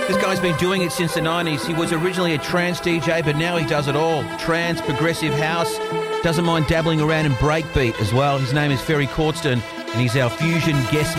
This guy's been doing it since the 90s. He was originally a trance DJ, but now he does it all. Trance, progressive house, doesn't mind dabbling around in breakbeat as well. His name is Ferry Cordston, and he's our Fusion guest